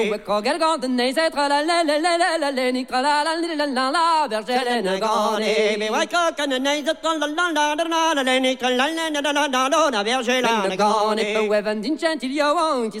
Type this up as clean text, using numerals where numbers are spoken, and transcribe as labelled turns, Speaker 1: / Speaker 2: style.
Speaker 1: Gargante nei se tra la la la la la la la ni tra la la la la la vergele ne gone
Speaker 2: me vai ca nei se tra la la la la la la ni tra la la la la la la vergele ne gone
Speaker 1: pe wevan din gentil yo